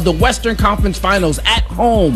the Western Conference Finals at home,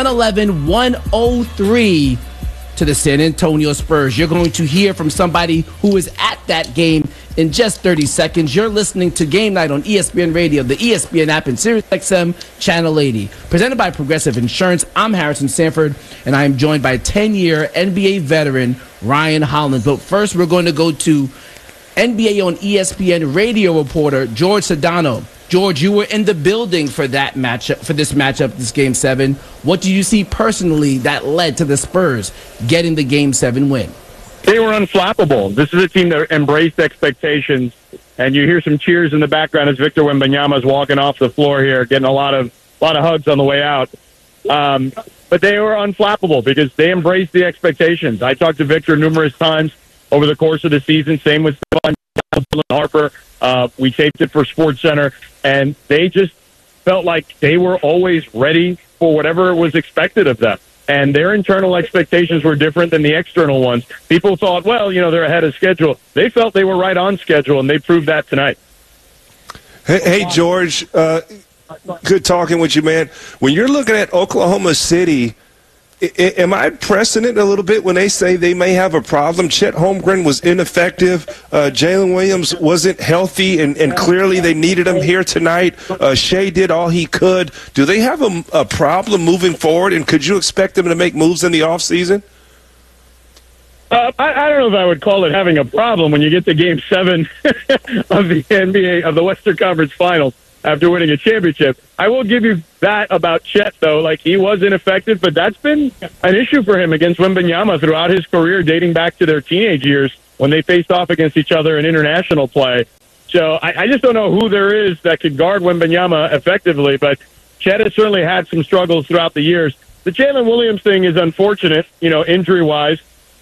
111-103 to the San Antonio Spurs. You're going to hear from somebody who was at that game in just 30 seconds. You're listening to Game Night on ESPN Radio, the ESPN app, and SiriusXM Channel 80. Presented by Progressive Insurance, I'm Harrison Sanford, and I am joined by 10-year NBA veteran Ryan Hollins. But first, we're going to go to NBA on ESPN radio reporter George Sedano. George, you were in the building for this matchup, this Game 7. What do you see personally that led to the Spurs getting the Game 7 win? They were unflappable. This is a team that embraced expectations, and you hear some cheers in the background as Victor Wembanyama is walking off the floor here, getting a lot of hugs on the way out. But they were unflappable because they embraced the expectations. I talked to Victor numerous times over the course of the season. Same with Stephon Harper. We taped it for SportsCenter, and they just felt like they were always ready for whatever was expected of them. And their internal expectations were different than the external ones. People thought, well, they're ahead of schedule. They felt they were right on schedule, and they proved that tonight. Hey George, good talking with you, man. When you're looking at Oklahoma City, am I pressing it a little bit when they say they may have a problem? Chet Holmgren was ineffective. Jalen Williams wasn't healthy, and clearly they needed him here tonight. Shea did all he could. Do they have a problem moving forward, and could you expect them to make moves in the offseason? I don't know if I would call it having a problem when you get to Game 7 of the NBA, of the Western Conference Finals, after winning a championship. I will give you that about Chet, though. Like, he was ineffective, but that's been an issue for him against Wembanyama throughout his career, dating back to their teenage years when they faced off against each other in international play. So I just don't know who there is that could guard Wembanyama effectively, but Chet has certainly had some struggles throughout the years. The Jalen Williams thing is unfortunate, injury-wise.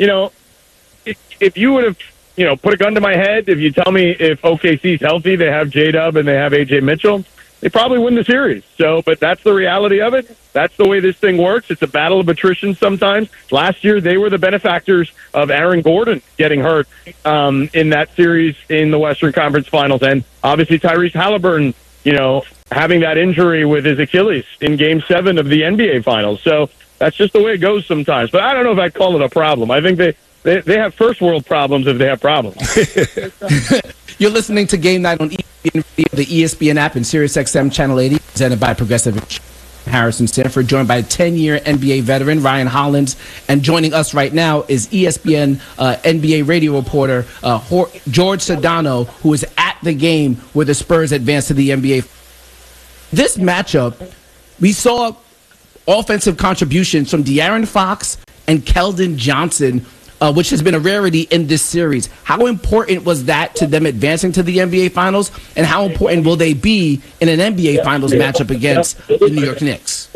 If you would have put a gun to my head, if you tell me if OKC's healthy, they have J-Dub and they have A.J. Mitchell, they probably win the series. But that's the reality of it. That's the way this thing works. It's a battle of attrition sometimes. Last year, they were the benefactors of Aaron Gordon getting hurt in that series in the Western Conference Finals. And obviously Tyrese Halliburton, having that injury with his Achilles in Game 7 of the NBA Finals. So that's just the way it goes sometimes. But I don't know if I'd call it a problem. I think they have first world problems if they have problems. You're listening to Game Night on ESPN, the ESPN app, and SiriusXM Channel 80, presented by Progressive Insurance. Harrison Sanford, joined by 10-year NBA veteran Ryan Hollins. And joining us right now is ESPN NBA radio reporter George Sedano, who is at the game where the Spurs advanced to the NBA. This matchup, we saw offensive contributions from De'Aaron Fox and Keldon Johnson, which has been a rarity in this series. How important was that to them advancing to the NBA Finals, and how important will they be in an NBA Finals matchup against the New York Knicks?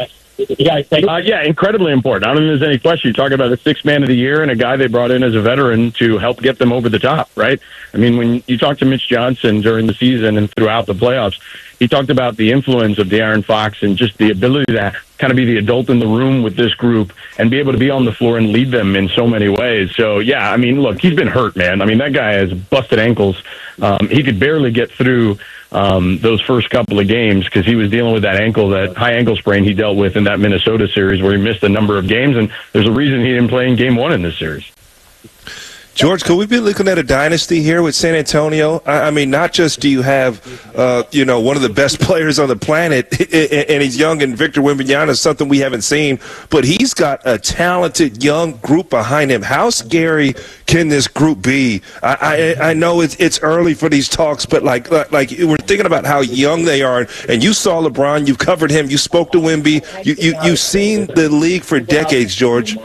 Yeah, incredibly important. I don't think there's any question. You talk about a sixth man of the year and a guy they brought in as a veteran to help get them over the top, right? I mean, when you talk to Mitch Johnson during the season and throughout the playoffs, he talked about the influence of De'Aaron Fox and just the ability to kind of be the adult in the room with this group and be able to be on the floor and lead them in so many ways. So, yeah, I mean, look, he's been hurt, man. I mean, that guy has busted ankles. He could barely get through those first couple of games because he was dealing with that high ankle sprain he dealt with in that Minnesota series where he missed a number of games, and there's a reason he didn't play in Game 1 in this series. George, could we be looking at a dynasty here with San Antonio? I mean, not just do you have, one of the best players on the planet, and he's young, and Victor Wembanyama is something we haven't seen, but he's got a talented young group behind him. How scary can this group be? I know it's early for these talks, but like we're thinking about how young they are, and you saw LeBron, you covered him, you spoke to Wemby, you've seen the league for decades, George.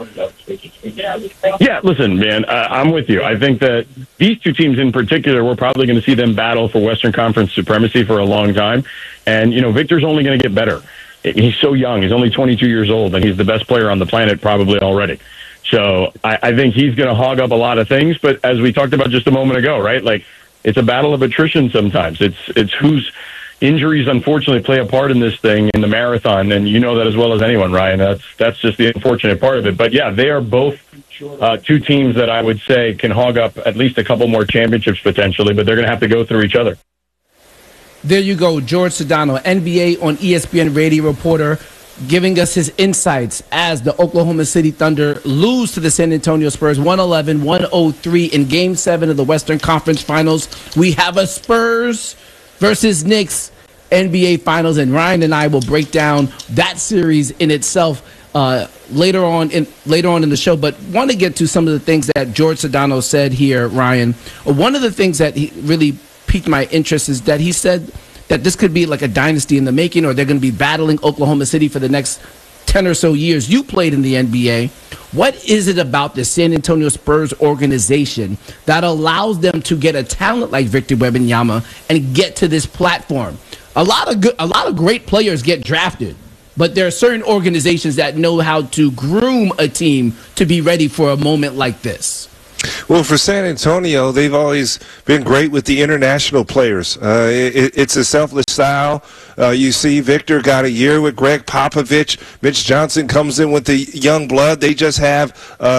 Yeah, listen, man, I'm with you. I think that these two teams in particular, we're probably going to see them battle for Western Conference supremacy for a long time. And, Victor's only going to get better. He's so young. He's only 22 years old, and he's the best player on the planet probably already. So I think he's going to hog up a lot of things. But as we talked about just a moment ago, right, like it's a battle of attrition sometimes. It's who's injuries, unfortunately, play a part in this thing in the marathon, and you know that as well as anyone, Ryan. That's just the unfortunate part of it. But, yeah, they are both two teams that I would say can hog up at least a couple more championships potentially, but they're going to have to go through each other. There you go, George Sedano, NBA on ESPN radio reporter, giving us his insights as the Oklahoma City Thunder lose to the San Antonio Spurs 111-103 in Game 7 of the Western Conference Finals. We have a Spurs versus Knicks NBA Finals, and Ryan and I will break down that series in itself later on in the show. But want to get to some of the things that George Sedano said here, Ryan. One of the things that he really piqued my interest is that he said that this could be like a dynasty in the making, or they're going to be battling Oklahoma City for the next 10 or so years. You played in the NBA. What is it about the San Antonio Spurs organization that allows them to get a talent like Victor Wembanyama and get to this platform? A lot of great players get drafted, but there are certain organizations that know how to groom a team to be ready for a moment like this. Well, for San Antonio, they've always been great with the international players. It's a selfless style. You see Victor got a year with Greg Popovich. Mitch Johnson comes in with the young blood. They just have,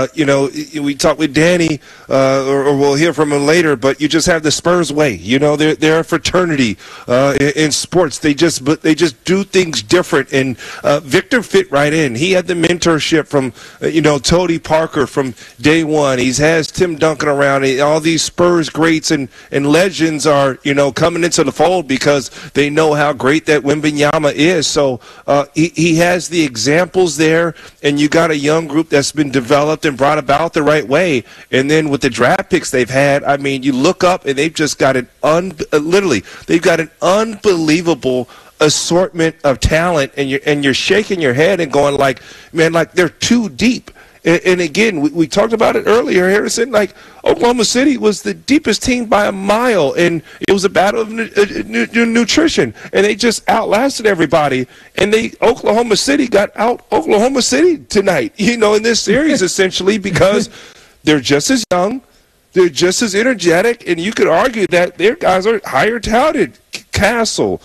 we talked with Danny, or we'll hear from him later, but you just have the Spurs way. They're a fraternity in sports. They just do things different. And Victor fit right in. He had the mentorship from, Tony Parker from day one. He has Tim Duncan around. All these Spurs greats and legends are, coming into the fold because they know how great that Wembanyama is. So he has the examples there, and you got a young group that's been developed and brought about the right way. And then with the draft picks they've had, I mean, you look up and they've just got they've got an unbelievable assortment of talent, and you're shaking your head and going like, man, like they're too deep. And again, we talked about it earlier, Harrison, like Oklahoma City was the deepest team by a mile, and it was a battle of nutrition, and they just outlasted everybody. And Oklahoma City got out Oklahoma City tonight, in this series essentially, because they're just as young, they're just as energetic, and you could argue that their guys are higher touted. Castle,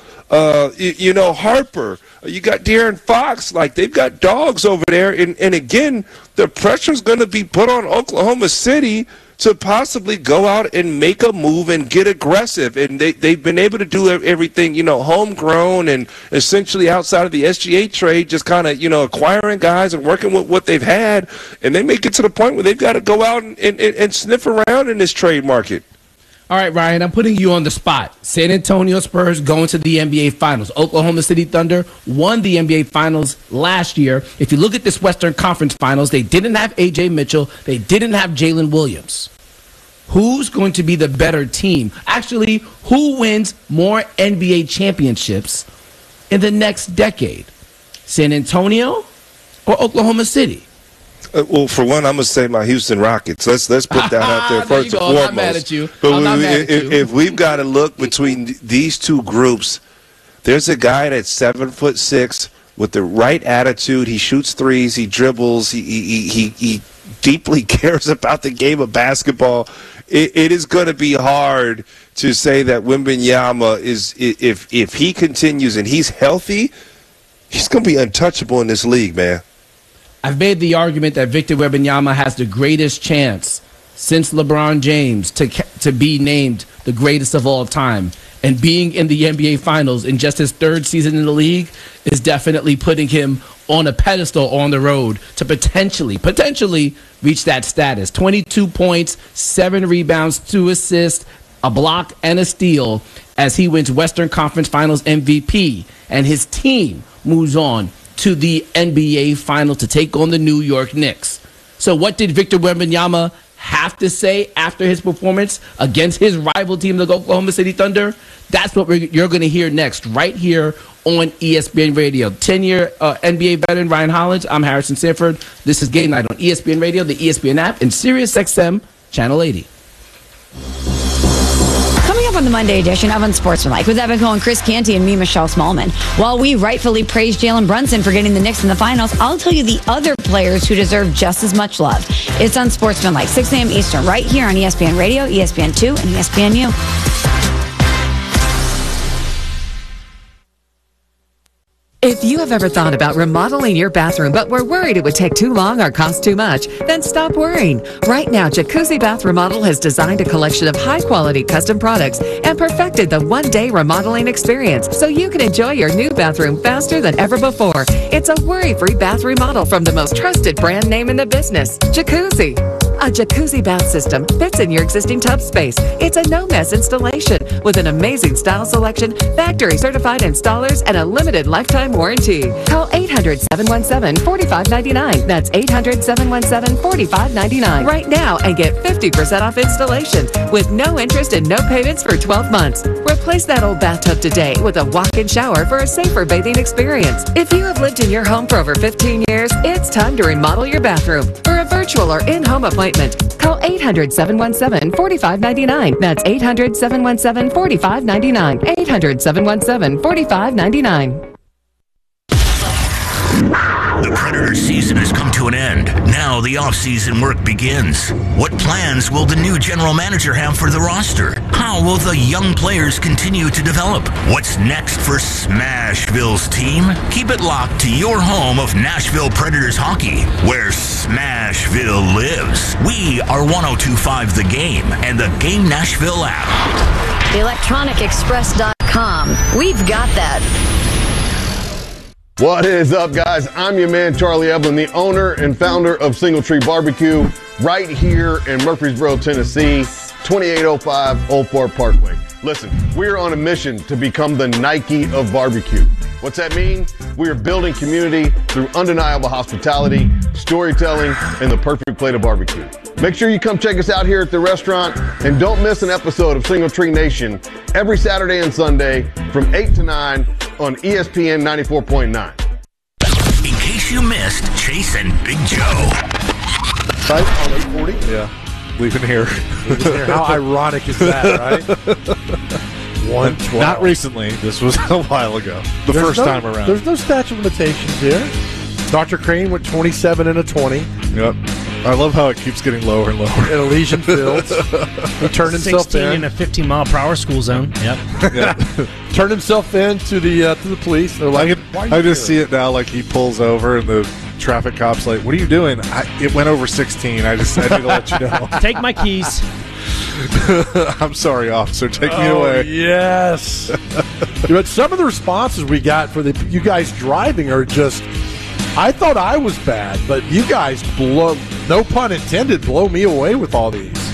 Harper, you got De'Aaron Fox, like they've got dogs over there, and again, the pressure's going to be put on Oklahoma City to possibly go out and make a move and get aggressive, and they've been able to do everything, homegrown and essentially outside of the SGA trade, just kind of, acquiring guys and working with what they've had, and they may get to the point where they've got to go out and sniff around in this trade market. All right, Ryan, I'm putting you on the spot. San Antonio Spurs going to the NBA Finals. Oklahoma City Thunder won the NBA Finals last year. If you look at this Western Conference Finals, they didn't have A.J. Mitchell. They didn't have Jalen Williams. Who's going to be the better team? Actually, who wins more NBA championships in the next decade? San Antonio or Oklahoma City? Well, for one, I'm going to say my Houston Rockets. Let's put that out there first and foremost. I'm not mad at you. But if we've got to look between these two groups, there's a guy that's 7'6" with the right attitude. He shoots threes. He dribbles. He deeply cares about the game of basketball. It is going to be hard to say that Wembanyama is, if he continues and he's healthy, he's going to be untouchable in this league, man. I've made the argument that Victor Wembanyama has the greatest chance since LeBron James to be named the greatest of all time. And being in the NBA Finals in just his third season in the league is definitely putting him on a pedestal on the road to potentially reach that status. 22 points, 7 rebounds, 2 assists, a block, and a steal as he wins Western Conference Finals MVP. And his team moves on to the NBA Finals to take on the New York Knicks. So what did Victor Wembanyama have to say after his performance against his rival team, the Oklahoma City Thunder? That's what you're going to hear next, right here on ESPN Radio. 10-year NBA veteran Ryan Hollins. I'm Harrison Sanford. This is Game Night on ESPN Radio, the ESPN app, and SiriusXM Channel 80. Coming up on the Monday edition of Unsportsmanlike with Evan Cohen, Chris Canty, and me, Michelle Smallman. While we rightfully praise Jalen Brunson for getting the Knicks in the finals, I'll tell you the other players who deserve just as much love. It's Unsportsmanlike, 6 a.m. Eastern, right here on ESPN Radio, ESPN2, and ESPNU. If you have ever thought about remodeling your bathroom but were worried it would take too long or cost too much, then stop worrying. Right now, Jacuzzi Bath Remodel has designed a collection of high-quality custom products and perfected the one-day remodeling experience so you can enjoy your new bathroom faster than ever before. It's a worry-free bath remodel from the most trusted brand name in the business, Jacuzzi. A jacuzzi bath system fits in your existing tub space. It's a no-mess installation with an amazing style selection, factory-certified installers, and a limited lifetime warranty. Call 800-717-4599. That's 800-717-4599 right now and get 50% off installation with no interest and no payments for 12 months. Replace that old bathtub today with a walk-in shower for a safer bathing experience. If you have lived in your home for over 15 years, it's time to remodel your bathroom. For a virtual or in-home appointment, call 800-717-4599. That's 800-717-4599. 800-717-4599. The Predator season has come to an end. Now the off-season work begins. What plans will the new general manager have for the roster? How will the young players continue to develop? What's next for Smashville's team? Keep it locked to your home of Nashville Predators hockey, where Smashville lives. We are 102.5 The Game and the Game Nashville app. ElectronicExpress.com. We've got that. What is up, guys? I'm your man, Charlie Eblin, the owner and founder of Single Tree Barbecue, right here in Murfreesboro, Tennessee, 2805 Old Fort Parkway. Listen, we're on a mission to become the Nike of barbecue. What's that mean? We are building community through undeniable hospitality, storytelling, and the perfect plate of barbecue. Make sure you come check us out here at the restaurant, and don't miss an episode of Single Tree Nation every Saturday and Sunday from 8 to 9 on ESPN 94.9. In case you missed Chase and Big Joe. Right on 840? Yeah. Leaving here. How ironic is that, right? 112. Not recently. This was a while ago. First time around. There's no statute of limitations here. Dr. Crane went 27 and a 20. Yep. I love how it keeps getting lower and lower. In Elysian Fields. He turned himself 16 in a 15-mile-per-hour school zone. Yep. Turned himself in to the police. They're like, I just see it now, like he pulls over and the traffic cop's like, what are you doing? It went over 16. I need to let you know. Take my keys. I'm sorry, officer. Take me away. Yes. But some of the responses we got for you guys driving are just, I thought I was bad, but you guys no pun intended, blow me away with all these.